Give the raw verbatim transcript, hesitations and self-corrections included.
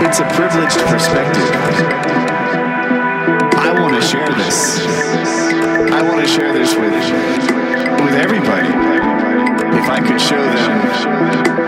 It's a privileged perspective. I want to share this. I want to share this with with everybody. If I could show them